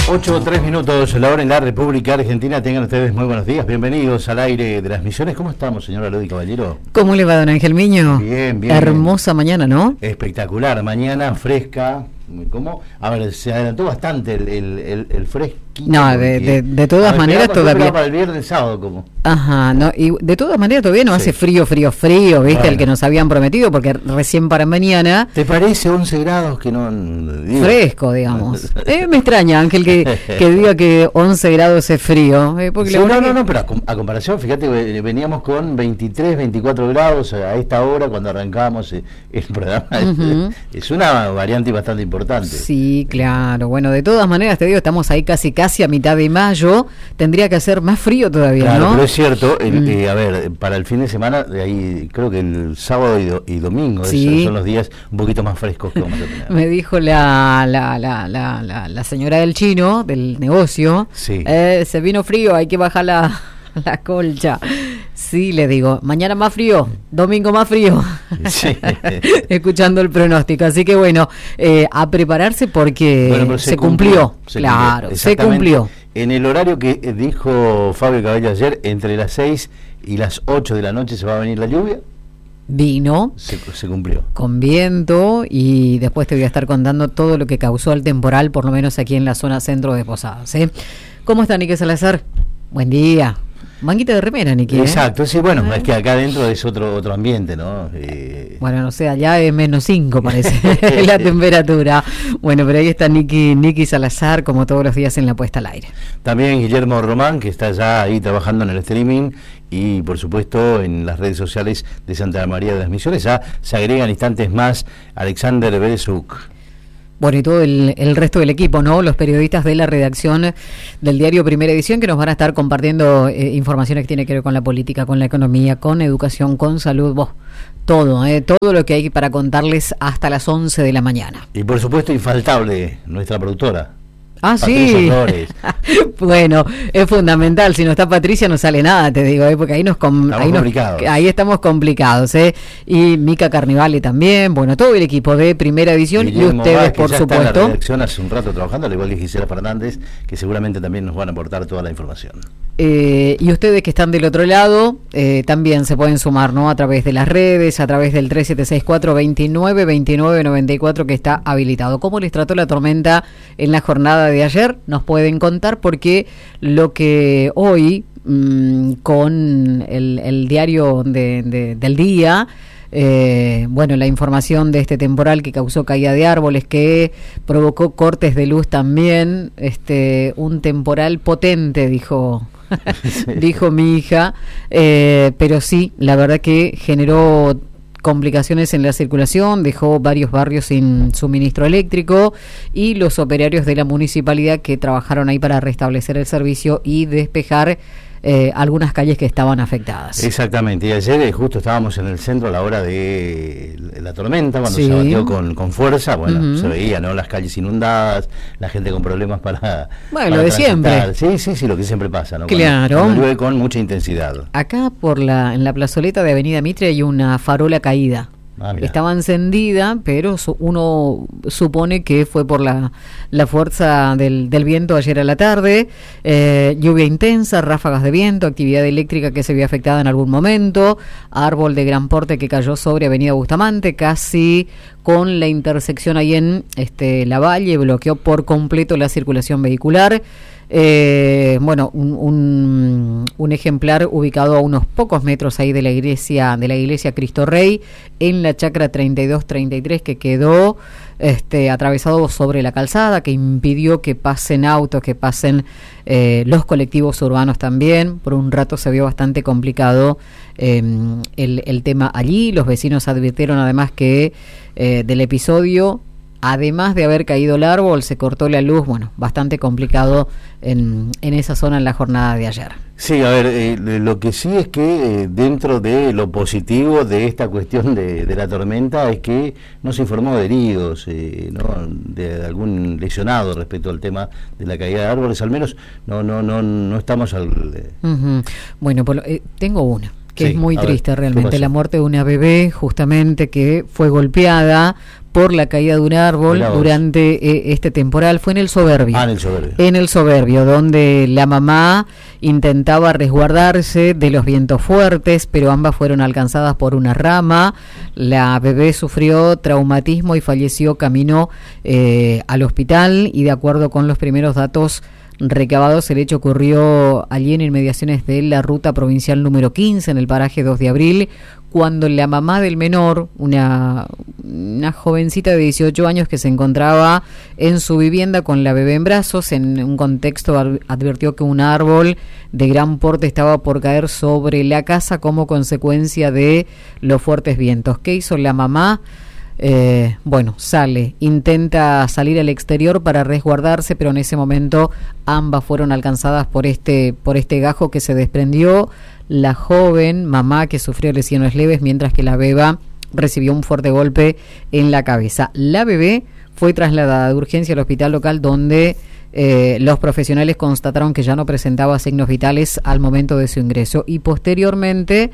8:03, la hora en la República Argentina. Tengan ustedes muy buenos días, bienvenidos al aire de las Misiones. ¿Cómo estamos, señora Lodi Caballero? ¿Cómo le va, don Ángel Miño? Bien, bien. Hermosa mañana, ¿no? Espectacular, mañana fresca. ¿Cómo? A ver, se adelantó bastante el fresquito. No, de todas maneras todavía. Para el viernes, sábado, ¿cómo? Ajá, no, y de todas maneras todavía no hace frío, ¿viste? Bueno. El que nos habían prometido, porque recién para mañana. ¿Te parece 11 grados que no? Digo. Fresco, digamos. Me extraña, Ángel, que diga que 11 grados es frío. Porque Sí, no, pero a comparación, fíjate, veníamos con 23, 24 grados a esta hora cuando arrancamos el programa. Es una variante bastante importante. Sí, claro. Bueno, de todas maneras, te digo, estamos ahí casi a mitad de mayo. Tendría que hacer más frío todavía, claro, ¿no? Pero es cierto, a ver, para el fin de semana, de ahí creo que el sábado y domingo son los días un poquito más frescos que vamos a tener. Me dijo la señora del chino, del negocio, se vino frío, hay que bajar la colcha. Sí, le digo, mañana más frío, domingo más frío. Sí. Escuchando el pronóstico. Así que bueno, a prepararse porque se cumplió. Claro, se cumplió. En el horario que dijo Fabio Cabello ayer, entre las 6 y las 8 de la noche se va a venir la lluvia. Vino. Se cumplió. Con viento, y después te voy a estar contando todo lo que causó el temporal, por lo menos aquí en la zona centro de Posadas. ¿Cómo está, Nique Salazar? Buen día. Manguita de remera, Nicky. Exacto, sí, bueno, es que acá adentro es otro ambiente, ¿no? Bueno, no sé, allá es -5 parece la temperatura. Bueno, pero ahí está Nicky Salazar, como todos los días en la puesta al aire. También Guillermo Román, que está ya ahí trabajando en el streaming, y por supuesto en las redes sociales de Santa María de las Misiones. Ya se agregan instantes más Alexander Berezuk. Bueno, y todo el resto del equipo, ¿no? Los periodistas de la redacción del diario Primera Edición, que nos van a estar compartiendo informaciones que tienen que ver con la política, con la economía, con educación, con salud, todo lo que hay para contarles hasta las 11 de la mañana. Y por supuesto, infaltable, nuestra productora. Ah, sí. Bueno, es fundamental. Si no está Patricia, no sale nada, te digo, porque ahí estamos complicados. Y Mica Carnevale también. Bueno, todo el equipo de Primera Edición. Guillermo, y ustedes, por ya supuesto. Está en la redacción hace un rato trabajando, al igual que Gisela Fernández, que seguramente también nos van a aportar toda la información. Y ustedes que están del otro lado, también se pueden sumar, ¿no? A través de las redes, a través del 3764-292994 que está habilitado. ¿Cómo les trató la tormenta en la jornada de ayer? Nos pueden contar, porque lo que hoy, con el diario del día, bueno, la información de este temporal que causó caída de árboles, que provocó cortes de luz también, un temporal potente, dijo mi hija, pero sí, la verdad que generó complicaciones en la circulación, dejó varios barrios sin suministro eléctrico, y los operarios de la municipalidad que trabajaron ahí para restablecer el servicio y despejar algunas calles que estaban afectadas. Exactamente, y ayer justo estábamos en el centro a la hora de la tormenta, cuando se batió con fuerza, bueno, se veía, ¿no? Las calles inundadas, la gente con problemas para lo de siempre. Sí, lo que siempre pasa, ¿no? Claro. Cuando llueve con mucha intensidad. Acá en la plazoleta de Avenida Mitre hay una farola caída. Estaba encendida, pero uno supone que fue por la fuerza del viento ayer a la tarde. Lluvia intensa, ráfagas de viento, actividad eléctrica que se vio afectada en algún momento, árbol de gran porte que cayó sobre Avenida Bustamante, casi con la intersección ahí en Lavalle, bloqueó por completo la circulación vehicular. Bueno, un ejemplar ubicado a unos pocos metros ahí de la iglesia Cristo Rey, en la chacra 32-33, que quedó atravesado sobre la calzada, que impidió que pasen autos, que pasen los colectivos urbanos también. Por un rato se vio bastante complicado el tema allí. Los vecinos advirtieron además que del episodio, además de haber caído el árbol, se cortó la luz. Bueno, bastante complicado en esa zona en la jornada de ayer. Sí, a ver, lo que sí es que dentro de lo positivo de esta cuestión de la tormenta es que no se informó de heridos, ¿no? de algún lesionado respecto al tema de la caída de árboles, al menos no estamos al... Bueno, tengo una. que es muy triste realmente, la muerte de una bebé justamente que fue golpeada por la caída de un árbol durante este temporal. Fue en el Soberbio. En el Soberbio. En el Soberbio, donde la mamá intentaba resguardarse de los vientos fuertes, pero ambas fueron alcanzadas por una rama. La bebé sufrió traumatismo y falleció camino al hospital, y de acuerdo con los primeros datos recabados, el hecho ocurrió allí en inmediaciones de la ruta provincial número 15, en el paraje 2 de abril, cuando la mamá del menor, una jovencita de 18 años que se encontraba en su vivienda con la bebé en brazos, en un contexto advirtió que un árbol de gran porte estaba por caer sobre la casa como consecuencia de los fuertes vientos. ¿Qué hizo la mamá? Intenta salir al exterior para resguardarse, pero en ese momento ambas fueron alcanzadas por este gajo que se desprendió. La joven mamá que sufrió lesiones leves, mientras que la beba recibió un fuerte golpe en la cabeza. La bebé fue trasladada de urgencia al hospital local, donde los profesionales constataron que ya no presentaba signos vitales al momento de su ingreso, y posteriormente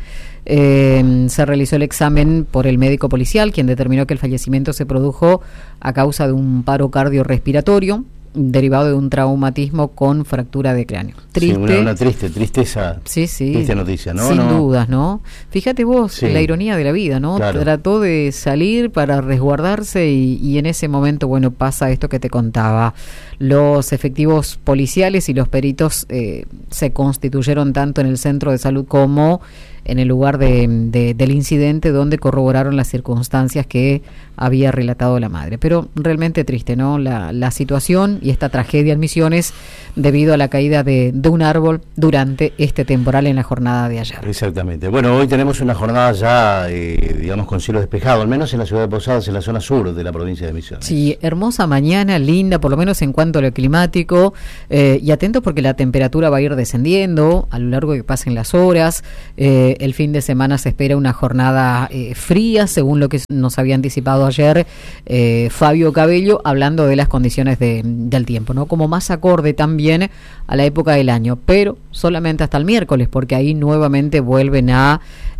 se realizó el examen por el médico policial, quien determinó que el fallecimiento se produjo a causa de un paro cardiorrespiratorio derivado de un traumatismo con fractura de cráneo. Triste. Sí, una tristeza. Sí. Triste noticia, ¿no? Sin dudas, ¿no? Fíjate vos, la ironía de la vida, ¿no? Claro. Trató de salir para resguardarse y en ese momento, pasa esto que te contaba. Los efectivos policiales y los peritos se constituyeron tanto en el centro de salud como en el lugar del incidente, donde corroboraron las circunstancias que había relatado la madre. Pero realmente triste, ¿no? La situación y esta tragedia en Misiones debido a la caída de un árbol durante este temporal en la jornada de ayer. Exactamente. Bueno, hoy tenemos una jornada ya, con cielo despejado, al menos en la ciudad de Posadas, en la zona sur de la provincia de Misiones. Sí, hermosa mañana, linda, por lo menos en cuanto a lo climático, y atentos porque la temperatura va a ir descendiendo a lo largo que pasen las horas. El fin de semana se espera una jornada fría, según lo que nos había anticipado ayer Fabio Cabello, hablando de las condiciones del tiempo, ¿no? Como más acorde también a la época del año, pero solamente hasta el miércoles, porque ahí nuevamente vuelven a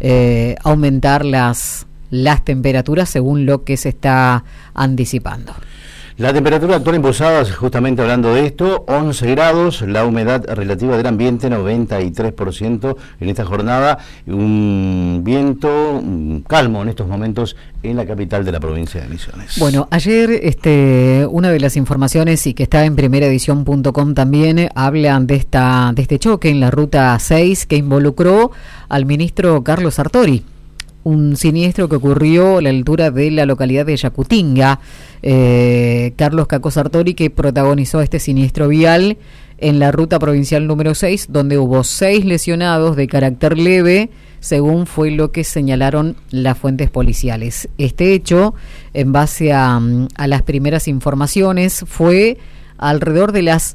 aumentar las temperaturas según lo que se está anticipando. La temperatura actual en Posadas, justamente hablando de esto, 11 grados, la humedad relativa del ambiente 93% en esta jornada, un viento calmo en estos momentos en la capital de la provincia de Misiones. Bueno, ayer una de las informaciones, y que está en primeraedición.com también, hablan de este choque en la ruta 6 que involucró al ministro Carlos Sartori. Un siniestro que ocurrió a la altura de la localidad de Yacutinga. Carlos Caco Sartori, que protagonizó este siniestro vial en la ruta provincial número 6, donde hubo 6 lesionados de carácter leve, según fue lo que señalaron las fuentes policiales. Este hecho, en base a las primeras informaciones, fue alrededor de las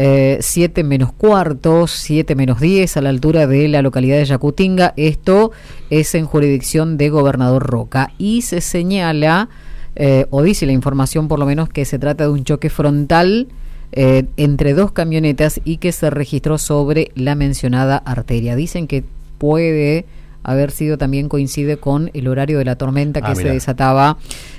7 menos cuarto, 7 menos 10, a la altura de la localidad de Yacutinga. Esto es en jurisdicción de Gobernador Roca, y se señala, o dice la información por lo menos, que se trata de un choque frontal entre 2 camionetas y que se registró sobre la mencionada arteria. Dicen que puede haber sido, también coincide con el horario de la tormenta que se desataba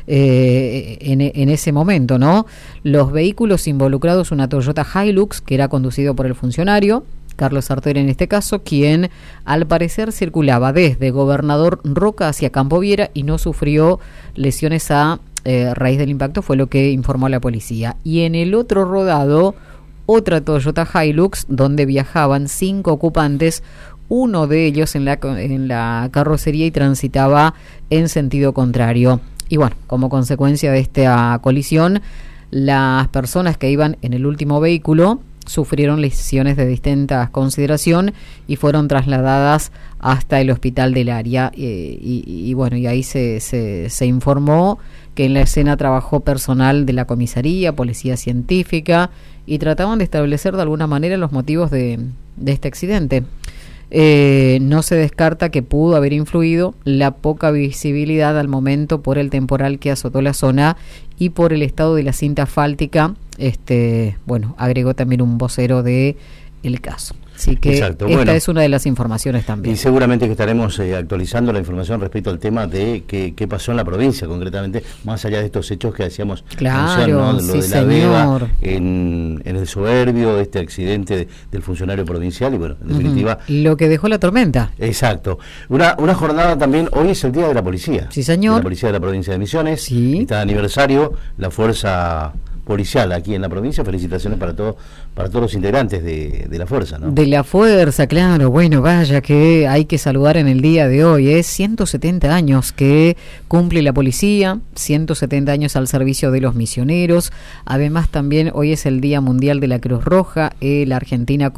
en ese momento, ¿no? Los vehículos involucrados, una Toyota Hilux, que era conducido por el funcionario Carlos Sartori en este caso, quien al parecer circulaba desde Gobernador Roca hacia Campo Viera y no sufrió lesiones a raíz del impacto, fue lo que informó la policía. Y en el otro rodado, otra Toyota Hilux, donde viajaban 5 ocupantes, uno de ellos en la carrocería y transitaba en sentido contrario. Y bueno, como consecuencia de esta colisión, las personas que iban en el último vehículo sufrieron lesiones de distinta consideración y fueron trasladadas hasta el hospital del área. Y bueno, y ahí se informó que en la escena trabajó personal de la comisaría, policía científica, y trataban de establecer de alguna manera los motivos de este accidente. No se descarta que pudo haber influido la poca visibilidad al momento por el temporal que azotó la zona y por el estado de la cinta asfáltica. Bueno, agregó también un vocero de el caso. Así que exacto. Esta es una de las informaciones también. Y seguramente que estaremos actualizando la información respecto al tema de qué pasó en la provincia, concretamente, más allá de estos hechos que hacíamos mención, ¿no? Lo sí, de la Beba, en el Soberbio, este accidente del funcionario provincial, y bueno, en definitiva... Lo que dejó la tormenta. Exacto. Una jornada también, hoy es el Día de la Policía. Sí, señor. De la Policía de la Provincia de Misiones. Sí. Está de aniversario la Fuerza Policial aquí en la provincia. Felicitaciones para todos los integrantes de la fuerza, ¿no? De la fuerza, claro. Bueno, vaya que hay que saludar en el día de hoy. Es 170 años que cumple la policía, 170 años al servicio de los misioneros. Además, también hoy es el Día Mundial de la Cruz Roja. La Argentina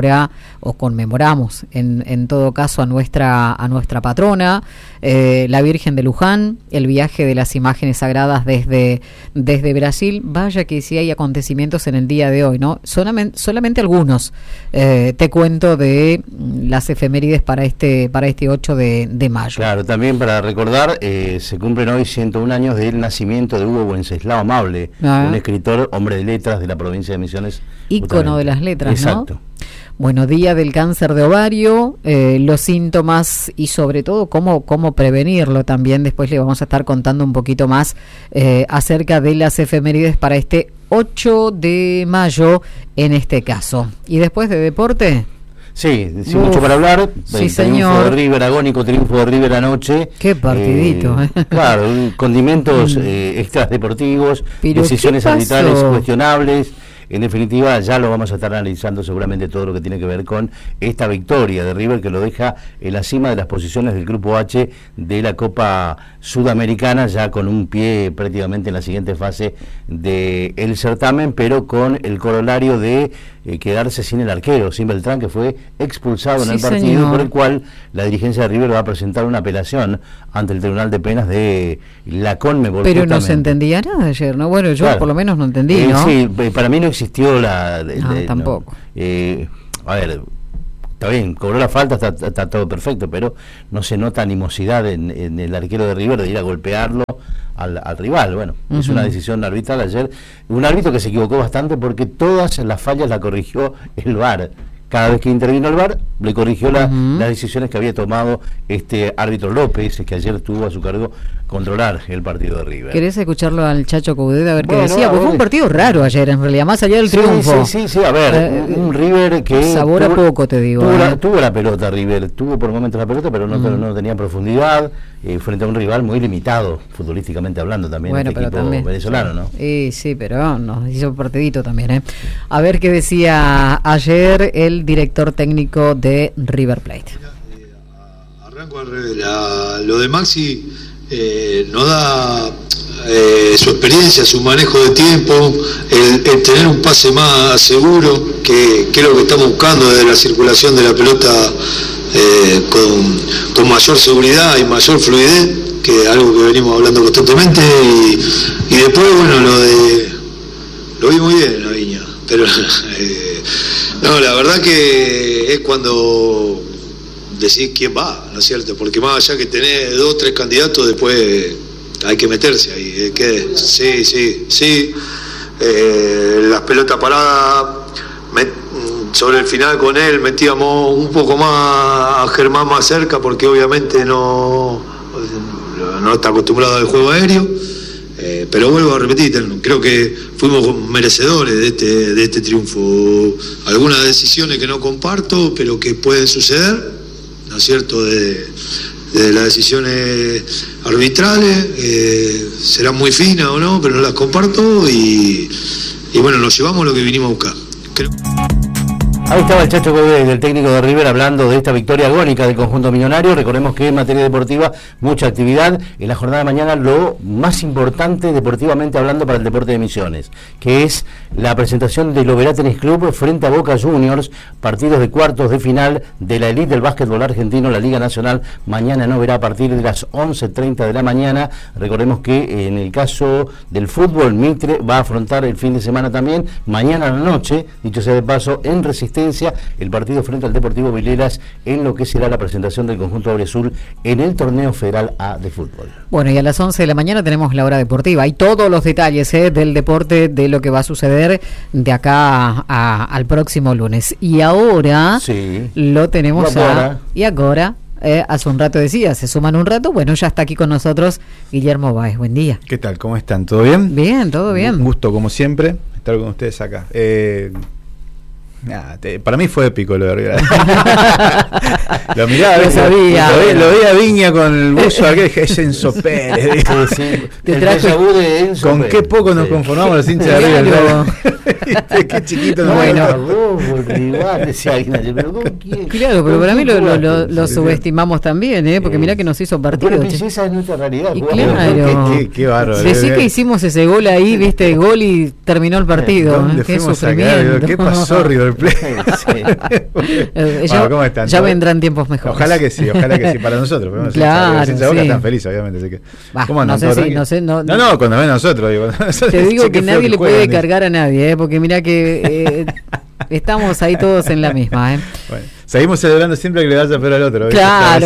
conmemoramos en todo caso a nuestra patrona, la Virgen de Luján, el viaje de las imágenes sagradas desde Brasil. Vaya que sí hay acontecimientos en el día de hoy, ¿no? Solamente algunos. Te cuento de las efemérides para este 8 de mayo. Claro, también para recordar, se cumplen hoy 101 años del nacimiento de Hugo Wenceslao Amable, un escritor, hombre de letras de la provincia de Misiones. Ícono de las letras, exacto, ¿no? Bueno, día del cáncer de ovario, los síntomas y sobre todo cómo prevenirlo también. Después le vamos a estar contando un poquito más acerca de las efemérides para este 8 de mayo en este caso. ¿Y después de deporte? Sí, mucho para hablar. Sí, señor. Triunfo de River, agónico triunfo de River anoche. Qué partidito. Claro, condimentos extras deportivos, decisiones arbitrales cuestionables. En definitiva, ya lo vamos a estar analizando seguramente todo lo que tiene que ver con esta victoria de River, que lo deja en la cima de las posiciones del Grupo H de la Copa Sudamericana, ya con un pie prácticamente en la siguiente fase del certamen, pero con el corolario de quedarse sin el arquero, sin Beltrán, que fue expulsado en el partido, señor, por el cual la dirigencia de River va a presentar una apelación ante el Tribunal de Penas de la Conmebol. Pero no se entendía nada ayer, ¿no? Bueno, yo por lo menos no entendí, ¿no? Sí, para mí no existió tampoco. A ver, está bien, cobró la falta, está todo perfecto, pero no se nota animosidad en el arquero de River de ir a golpearlo al rival. Bueno, es una decisión arbitral ayer, un árbitro que se equivocó bastante porque todas las fallas la corrigió el VAR. Cada vez que intervino el VAR, le corrigió las decisiones que había tomado este árbitro López, que ayer tuvo a su cargo controlar el partido de River. ¿Querés escucharlo al Chacho Coudet a ver qué decía? Porque fue un partido raro ayer, en realidad, más allá del triunfo. Sí, a ver, un River que... Sabor a poco, te digo. Tuvo la pelota River, tuvo por momentos la pelota, pero no tenía profundidad, frente a un rival muy limitado, futbolísticamente hablando también, bueno, este equipo venezolano, ¿no? Sí, pero nos hizo un partidito también, ¿eh? A ver qué decía ayer el director técnico de River Plate. Arranco al revés. Lo de Maxi nos da su experiencia, su manejo de tiempo, el tener un pase más seguro, que es lo que estamos buscando desde la circulación de la pelota, con mayor seguridad y mayor fluidez, que es algo que venimos hablando constantemente. Y después, bueno, lo vi muy bien en la Viña, pero no, la verdad que es cuando decís quién va, ¿no es cierto? Porque más allá que tenés 2 o 3 candidatos, después hay que meterse ahí. Sí. Las pelotas paradas, sobre el final con él metíamos un poco más a Germán más cerca, porque obviamente no está acostumbrado al juego aéreo. Pero vuelvo a repetir, creo que fuimos merecedores de este triunfo. Algunas decisiones que no comparto, pero que pueden suceder, ¿no es cierto?, de las decisiones arbitrales, serán muy finas o no, pero no las comparto, y bueno, nos llevamos lo que vinimos a buscar. Ahí estaba el Chacho Coudet, el técnico de River, hablando de esta victoria agónica del conjunto millonario. Recordemos que en materia deportiva, mucha actividad. En la jornada de mañana, lo más importante deportivamente hablando para el deporte de Misiones, que es la presentación del Oberá Tenis Club frente a Boca Juniors, partidos de cuartos de final de la elite del básquetbol argentino, la Liga Nacional. Mañana en Oberá a partir de las 11:30 de la mañana. Recordemos que en el caso del fútbol, Mitre va a afrontar el fin de semana también, mañana a la noche, dicho sea de paso, en Resistencia, asistencia el partido frente al Deportivo Vilelas en lo que será la presentación del conjunto auriazul en el torneo federal A de fútbol. Bueno, y a las 11 de la mañana tenemos la hora deportiva. Hay todos los detalles del deporte, de lo que va a suceder de acá al próximo lunes. Y ahora lo tenemos ahora. Hace un rato decía, se suman un rato. Bueno, ya está aquí con nosotros Guillermo Báez. Buen día. ¿Qué tal? ¿Cómo están? ¿Todo bien? Bien, todo bien. Un gusto, como siempre, estar con ustedes acá. Para mí fue épico lo de Rivera. Lo miraba, lo veía Viña con el buzo aquel, es Enzo Pérez. Te traje de Enzo con Pérez. Qué poco nos conformamos los hinchas de River. Qué chiquito nos Claro, pero para mí lo subestimamos también, porque mirá que nos hizo partido. Pero esa es nuestra realidad. Y claro, qué bárbaro. Decís que hicimos ese gol ahí, viste, gol y terminó el partido. Qué sufrimiento. ¿Qué pasó, River Plate? ¿Cómo están? Ya vendrán tiempos mejores. Ojalá que sí, para nosotros. Claro, sí. Están felices, obviamente. Así que, ¿cómo no sé, no, cuando ven a nosotros. Te digo que nadie le puede cargar a nadie, porque mira que estamos ahí todos en la misma. Bueno, seguimos celebrando siempre que le vaya peor al otro. Claro.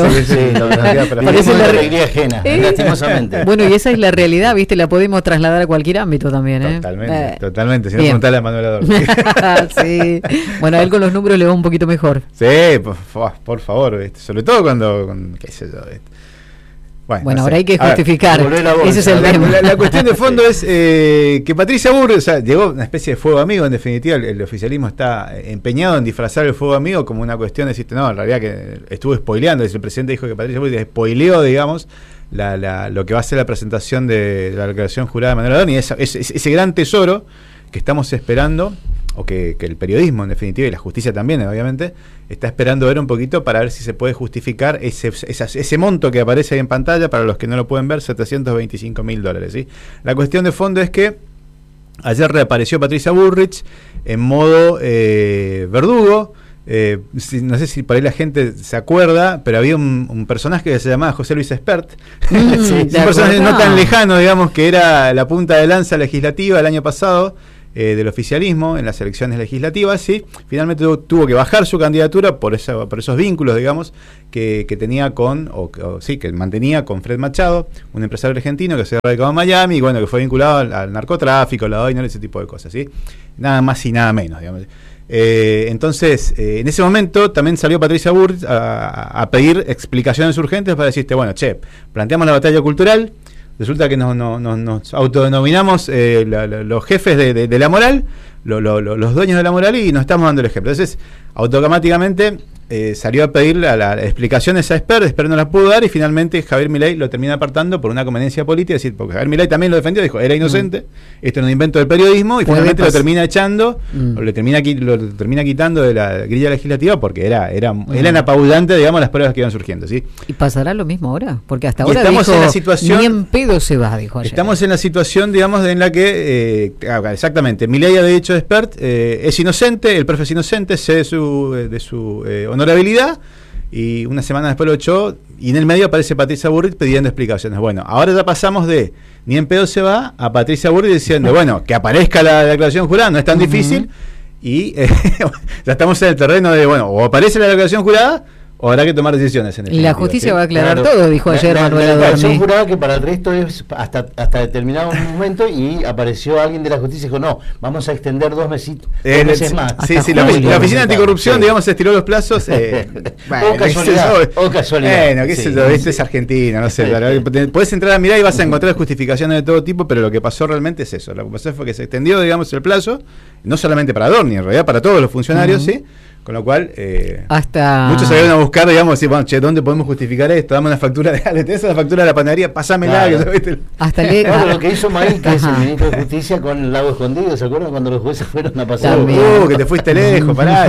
Parece la alegría ajena, lastimosamente. Bueno, y esa es la realidad, ¿viste? La podemos trasladar a cualquier ámbito también. Totalmente. Si no, preguntale a Manuel Adorni. Sí. Bueno, a él con los números le va un poquito mejor. Sí, por favor, ¿viste? Sobre todo cuando qué sé yo, ¿viste? Bueno, ahora hay que justificar. Ese es el tema. La cuestión de fondo es que Patricia Burrich, llegó una especie de fuego amigo. En definitiva, el oficialismo está empeñado en disfrazar el fuego amigo como una cuestión de decir, no, en realidad que estuvo spoileando. El presidente dijo que Patricia Burrich spoileó, digamos, lo que va a ser la presentación de la declaración jurada de Manuel Adorni. Ese gran tesoro que estamos esperando, o que el periodismo en definitiva y la justicia también obviamente está esperando ver un poquito para ver si se puede justificar ese monto que aparece ahí en pantalla. Para los que no lo pueden ver, $725.000, ¿sí? La cuestión de fondo es que ayer reapareció Patricia Burrich en modo verdugo. No sé si por ahí la gente se acuerda, pero había un personaje que se llamaba José Luis Espert, un personaje no tan lejano, digamos, que era la punta de lanza legislativa el año pasado del oficialismo en las elecciones legislativas. Y finalmente tuvo que bajar su candidatura por esos vínculos, digamos, que tenía que mantenía con Fred Machado, un empresario argentino que se radicaba en Miami y bueno, que fue vinculado al narcotráfico, la OINOL, ese tipo de cosas, ¿sí? Nada más y nada menos, digamos. Entonces, en ese momento también salió Patricia Burrich a pedir explicaciones urgentes para decirte, bueno, planteamos la batalla cultural. Resulta que nos autodenominamos los jefes de la moral, los dueños de la moral, y nos estamos dando el ejemplo. Entonces, automáticamente salió a pedir las explicaciones a Espert no las pudo dar, y finalmente Javier Milei lo termina apartando por una conveniencia política, es decir, porque Javier Milei también lo defendió, dijo, era inocente, esto era un invento del periodismo, y finalmente lo termina echando, o lo termina quitando de la grilla legislativa, porque eran apabullantes, digamos, las pruebas que iban surgiendo, ¿sí? ¿Y pasará lo mismo ahora? Porque hasta ahora estamos dijo, en la situación, ni en pedo se va, dijo ayer. Estamos en la situación, digamos, en la que, exactamente, Milei ha dicho Espert, es inocente, el profe es inocente, sé de su honorabilidad, y una semana después lo echó, y en el medio aparece Patricia Burrich pidiendo explicaciones. Bueno, ahora ya pasamos de ni en pedo se va a Patricia Burrich diciendo, bueno, que aparezca la declaración jurada, no es tan difícil, y ya estamos en el terreno de, bueno, o aparece la declaración jurada, o habrá que tomar decisiones en el La justicia va a aclarar todo, dijo ayer Manuel Adorni. La declaración jurada que para el resto es hasta determinado momento, y apareció alguien de la justicia y dijo, no, vamos a extender 2 meses más. Sí, la oficina anticorrupción, digamos, estiró los plazos. O casualidad. Bueno, qué sé yo, esto es Argentina, no sé. Puedes entrar a mirar y vas a encontrar justificaciones de todo tipo, pero lo que pasó realmente es eso. Lo que pasó fue que se extendió, digamos, el plazo, no solamente para Adorni, en realidad para todos los funcionarios, ¿sí? Con lo cual, muchos salieron a buscar, digamos, y, bueno, ¿dónde podemos justificar esto? Dame una factura, ¿tenés la factura de la panadería? Pásamela. Claro. Hasta lo que hizo Maíz, que es el ministro de Justicia, con el Lago Escondido, ¿se acuerdan cuando los jueces fueron a pasar? Que te fuiste lejos, pará.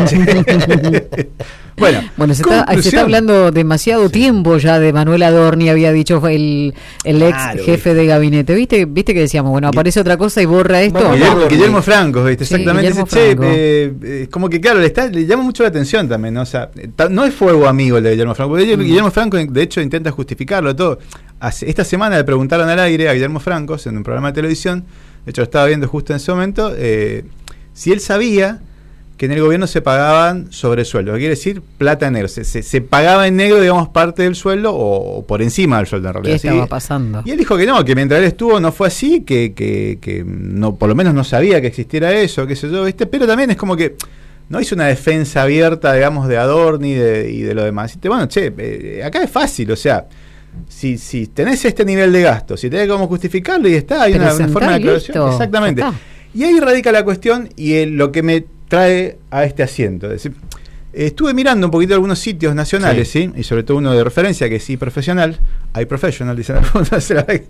Bueno, se está hablando demasiado tiempo ya de Manuel Adorni, había dicho el ex jefe de gabinete. ¿Viste que decíamos, bueno, aparece otra cosa y borra esto? Guillermo Franco, ¿viste? Exactamente. Sí, como que claro, le llama mucho la atención también, ¿no? O sea, no es fuego amigo el de Guillermo Franco, porque Guillermo Franco de hecho intenta justificarlo todo. Esta semana le preguntaron al aire a Guillermo Franco en un programa de televisión, de hecho lo estaba viendo justo en ese momento, si él sabía que en el gobierno se pagaban sobresueldos, quiere decir plata en negro, se pagaba en negro, digamos, parte del sueldo o por encima del sueldo en realidad. ¿Qué estaba pasando? Y él dijo que no, que mientras él estuvo no fue así, que no, por lo menos no sabía que existiera eso, qué sé yo, ¿viste? Pero también es como que no hizo una defensa abierta, digamos, de Adorni y de lo demás. Y bueno, acá es fácil, o sea, si tenés este nivel de gasto, si tenés cómo justificarlo y está, hay una forma de aclaración. Exactamente. Y ahí radica la cuestión y lo que me trae a este asiento. Es decir, estuve mirando un poquito algunos sitios nacionales, ¿sí? Y sobre todo uno de referencia que es iProfessional, dicen algunos.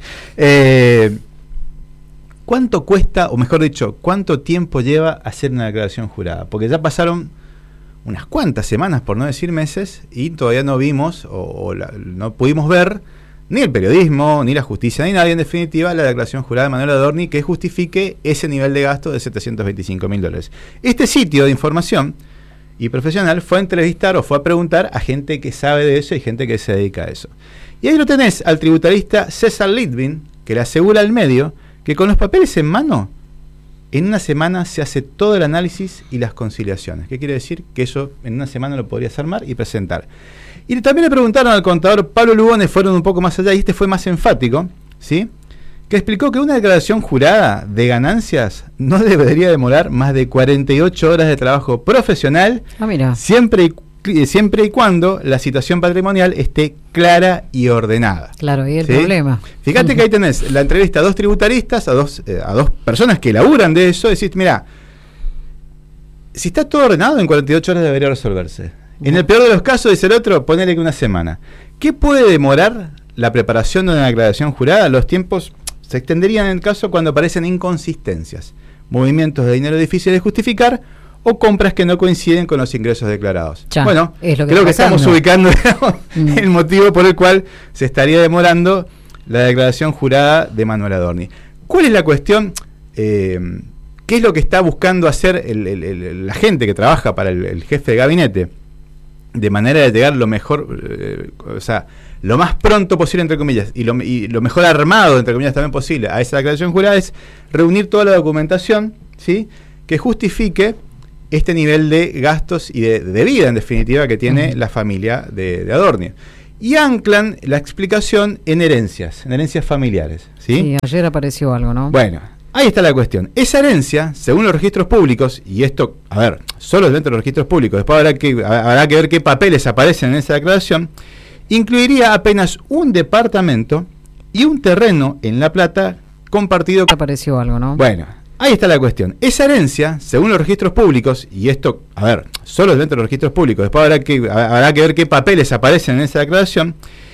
¿Cuánto cuesta, o mejor dicho, cuánto tiempo lleva hacer una declaración jurada? Porque ya pasaron unas cuantas semanas, por no decir meses, y todavía no vimos no pudimos ver ni el periodismo, ni la justicia, ni nadie, en definitiva, la declaración jurada de Manuel Adorni que justifique ese nivel de gasto de $725.000. Este sitio de información y profesional fue a entrevistar o fue a preguntar a gente que sabe de eso y gente que se dedica a eso. Y ahí lo tenés al tributarista César Litvin, que le asegura al medio que con los papeles en mano, en una semana se hace todo el análisis y las conciliaciones. ¿Qué quiere decir? Que eso en una semana lo podrías armar y presentar. Y también le preguntaron al contador Pablo Lugones, fueron un poco más allá, y este fue más enfático, ¿sí? Que explicó que una declaración jurada de ganancias no debería demorar más de 48 horas de trabajo profesional, siempre y cuando la situación patrimonial esté clara y ordenada. Claro, y el problema. Fíjate que ahí tenés la entrevista a dos tributaristas, a dos personas que laburan de eso, decís, mira, si está todo ordenado, en 48 horas debería resolverse. En el peor de los casos, dice el otro, ponele que una semana. ¿Qué puede demorar la preparación de una declaración jurada? Los tiempos se extenderían en el caso cuando aparecen inconsistencias, movimientos de dinero difíciles de justificar o compras que no coinciden con los ingresos declarados. Bueno, creo que estamos ubicando el motivo por el cual se estaría demorando la declaración jurada de Manuel Adorni. ¿Cuál es la cuestión? ¿Qué es lo que está buscando hacer la gente que trabaja para el jefe de gabinete? De manera de llegar lo mejor, lo más pronto posible, entre comillas, y lo mejor armado, entre comillas, también posible, a esa declaración jurada, es reunir toda la documentación, ¿sí?, que justifique este nivel de gastos y de vida, en definitiva, que tiene la familia de Adorni. Y anclan la explicación en herencias familiares, ¿sí? Sí, ayer apareció algo, ¿no? Bueno, ahí está la cuestión. Esa herencia, según los registros públicos, y esto, solo dentro de los registros públicos, después habrá que ver qué papeles aparecen en esa declaración, incluiría apenas un departamento y un terreno en La Plata compartido. Apareció algo, ¿no? Bueno, ahí está la cuestión. Esa herencia, según los registros públicos, y esto, solo dentro de los registros públicos, después habrá que ver qué papeles aparecen en esa declaración,